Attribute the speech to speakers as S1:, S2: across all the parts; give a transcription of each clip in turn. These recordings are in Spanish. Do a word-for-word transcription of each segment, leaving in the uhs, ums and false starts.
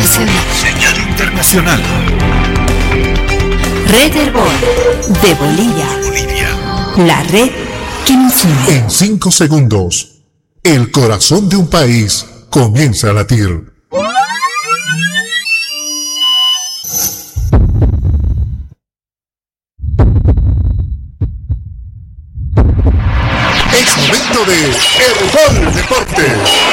S1: internacional.
S2: Señal internacional.
S1: Red Herbol de Bolivia.
S2: Bolivia.
S1: La red que nos une.
S3: En cinco segundos, el corazón de un país comienza a latir. Es momento de Herbol Deportes.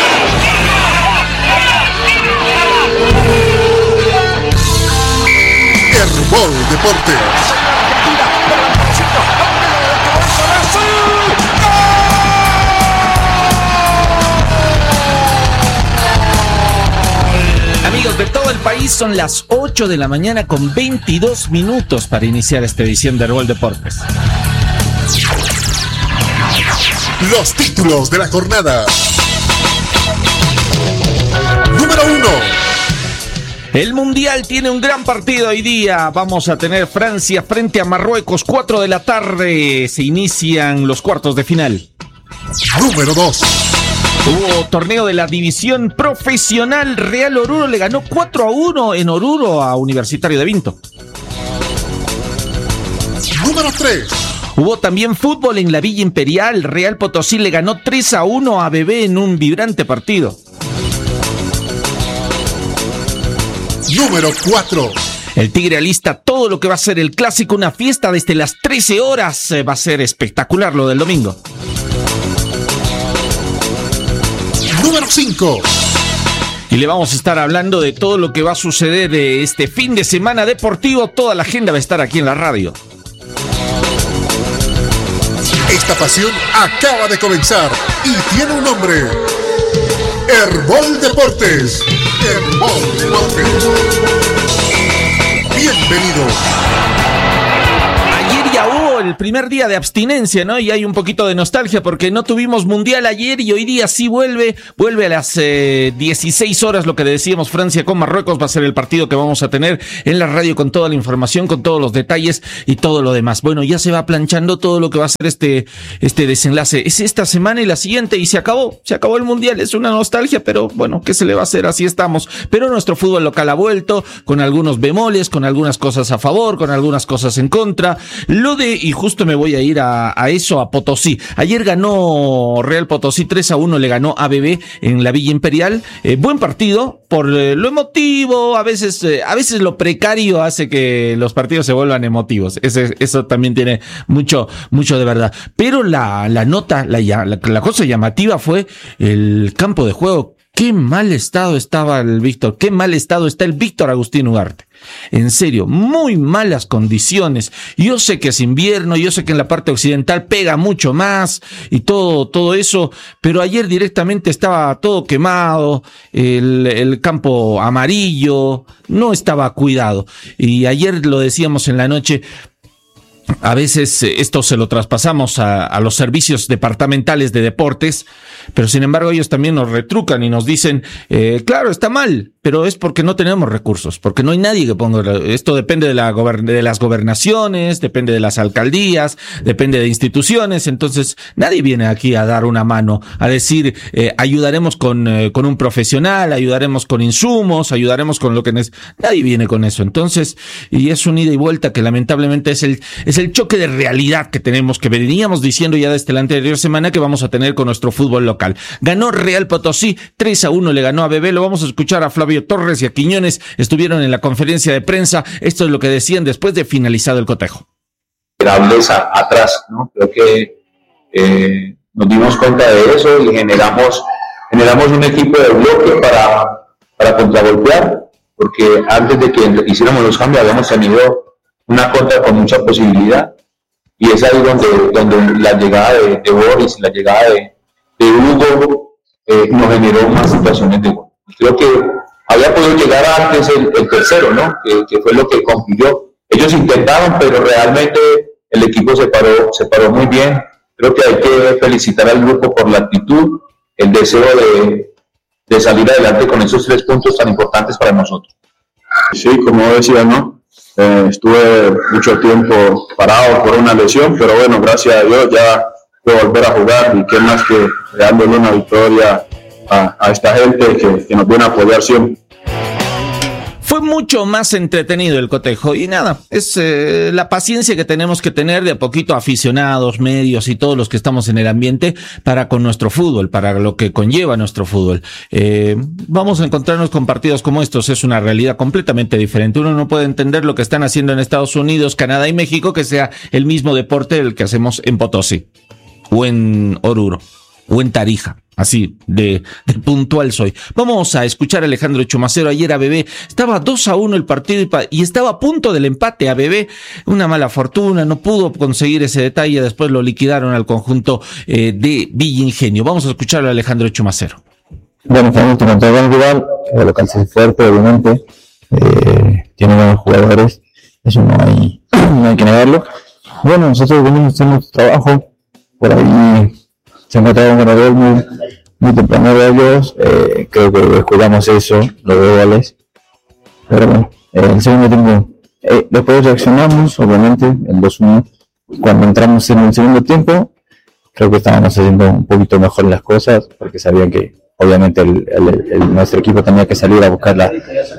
S3: Herbol Deportes.
S4: Amigos de todo el país, son las ocho de la mañana con veintidós minutos para iniciar esta edición de Herbol Deportes.
S3: Los títulos de la jornada. Número uno.
S4: El Mundial tiene un gran partido hoy día. Vamos a tener Francia frente a Marruecos, cuatro de la tarde. Se inician los cuartos de final.
S3: Número dos.
S4: Hubo torneo de la división profesional. Real Oruro le ganó cuatro a uno en Oruro a Universitario de Vinto.
S3: Número tres.
S4: Hubo también fútbol en la Villa Imperial. Real Potosí le ganó tres a uno a B B en un vibrante partido.
S3: Número cuatro.
S4: El Tigre alista todo lo que va a ser el clásico, una fiesta desde las trece horas. Va a ser espectacular lo del domingo.
S3: Número cinco.
S4: Y le vamos a estar hablando de todo lo que va a suceder de este fin de semana deportivo. Toda la agenda va a estar aquí en la radio.
S3: Esta pasión acaba de comenzar y tiene un nombre. Herbol Deportes. Herbol Deportes. Bienvenido.
S4: Ayer ya hubo el primer día de abstinencia, ¿no? Y hay un poquito de nostalgia porque no tuvimos mundial ayer y hoy día sí vuelve. Vuelve a las eh, dieciséis horas, lo que decíamos, Francia con Marruecos. Va a ser el partido que vamos a tener en la radio con toda la información, con todos los detalles y todo lo demás. Bueno, ya se va planchando todo lo que va a ser este, este desenlace. Es esta semana y la siguiente y se acabó. Se acabó el mundial. Es una nostalgia, pero bueno, ¿qué se le va a hacer? Así estamos. Pero nuestro fútbol local ha vuelto con algunos bemoles, con algunas cosas a favor, con algunas cosas en contra. Lo de, y justo me voy a ir a, a eso, a Potosí. Ayer ganó Real Potosí tres a uno, le ganó a B B en la Villa Imperial. Eh, buen partido, por eh, lo emotivo, a veces, eh, a veces lo precario hace que los partidos se vuelvan emotivos. Ese, eso también tiene mucho, mucho de verdad. Pero la, la nota, la, la, la cosa llamativa fue el campo de juego. Qué mal estado estaba el Víctor, qué mal estado está el Víctor Agustín Ugarte. En serio, muy malas condiciones. Yo sé que es invierno, yo sé que en la parte occidental pega mucho más y todo, todo eso, pero ayer directamente estaba todo quemado, el, el campo amarillo, no estaba cuidado. Y ayer lo decíamos en la noche, a veces esto se lo traspasamos a, a los servicios departamentales de deportes, pero sin embargo ellos también nos retrucan y nos dicen, eh, claro, está mal, pero es porque no tenemos recursos, porque no hay nadie que ponga, esto depende de, la gobern- de las gobernaciones, depende de las alcaldías, depende de instituciones, entonces nadie viene aquí a dar una mano, a decir, eh, ayudaremos con, eh, con un profesional, ayudaremos con insumos, ayudaremos con lo que neces- nadie viene con eso, entonces, y es un ida y vuelta que lamentablemente es el, es el choque de realidad que tenemos, que veníamos diciendo ya desde la anterior semana que vamos a tener con nuestro fútbol local. Ganó Real Potosí, tres a uno le ganó a B B, lo vamos a escuchar a Flavio Torres y a Quiñones, estuvieron en la conferencia de prensa, esto es lo que decían después de finalizado el cotejo.
S5: Atrás, ¿no? Creo que eh, nos dimos cuenta de eso y generamos, generamos un equipo de bloque para, para contragolpear, porque antes de que hiciéramos los cambios habíamos tenido una contra con mucha posibilidad, y es ahí donde, donde la llegada de, de Boris, la llegada de, de Hugo eh, nos generó más situaciones de gol. Creo que había podido llegar antes el, el tercero, ¿no? Que, que fue lo que concluyó. Ellos intentaron, pero realmente el equipo se paró, se paró muy bien. Creo que hay que felicitar al grupo por la actitud, el deseo de, de salir adelante con esos tres puntos tan importantes para nosotros.
S6: Sí, como decía, ¿no? Eh, estuve mucho tiempo parado por una lesión, pero bueno, gracias a Dios ya puedo volver a jugar, y qué más que dándole una victoria a, a esta gente que, que nos viene a apoyar siempre.
S4: mucho más entretenido el cotejo. Y nada, es eh, la paciencia que tenemos que tener de a poquito aficionados, medios y todos los que estamos en el ambiente para con nuestro fútbol, para lo que conlleva nuestro fútbol. Eh, vamos a encontrarnos con partidos como estos, es una realidad completamente diferente. Uno no puede entender lo que están haciendo en Estados Unidos, Canadá y México, que sea el mismo deporte el que hacemos en Potosí, o en Oruro, o en Tarija. Así de, de puntual soy. Vamos a escuchar a Alejandro Chumacero. Ayer a Bebé estaba dos a uno el partido y, pa- y estaba a punto del empate a Bebé. Una mala fortuna, no pudo conseguir ese detalle. Después lo liquidaron al conjunto eh, de Villa Ingenio. Vamos a escuchar a Alejandro Chumacero.
S2: Bueno, tenemos que contra el rival, el local es fuerte, obviamente. Eh, tiene buenos jugadores, eso no hay, no hay que negarlo. Bueno, nosotros venimos haciendo nuestro trabajo. Por ahí se encontraron con el muy, muy temprano de ellos, eh, creo que jugamos eso, los dos goles, pero bueno, eh, el segundo tiempo, eh, después reaccionamos, obviamente, el dos uno, cuando entramos en el segundo tiempo, creo que estábamos haciendo un poquito mejor las cosas, porque sabían que obviamente el, el, el, nuestro equipo tenía que salir a buscar la,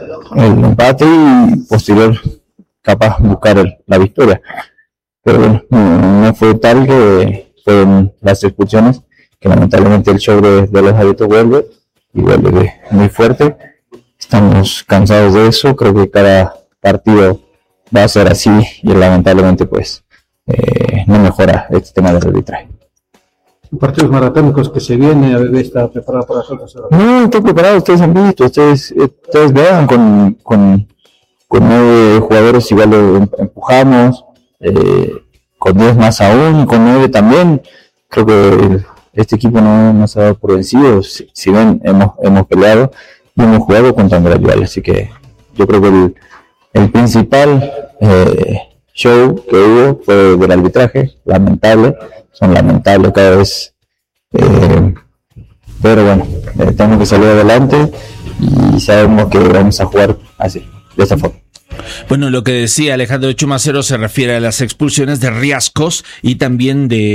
S2: el empate y posterior capaz buscar el, la victoria, pero bueno, no, no fue tal que fueron las expulsiones, que lamentablemente el show de, de los árbitros vuelve y vuelve de, muy fuerte. Estamos cansados de eso, creo que cada partido va a ser así y lamentablemente pues eh, no mejora este tema del arbitraje.
S7: Partidos maratónicos que se viene, a Bebé está preparado para nosotros.
S2: No, estoy preparado, ustedes han visto, ustedes, ustedes vean, con, con, con nueve jugadores igual lo empujamos, eh, con diez más aún, con nueve también, creo que este equipo no nos ha dado por vencido, si, si ven, hemos, hemos peleado y hemos jugado contra un gran rival, así que yo creo que el, el principal eh, show que hubo fue del arbitraje, lamentable, son lamentables cada vez, eh, pero bueno, eh, tenemos que salir adelante y sabemos que vamos a jugar así, de esta forma.
S4: Bueno, lo que decía Alejandro Chumacero se refiere a las expulsiones de Riascos y también de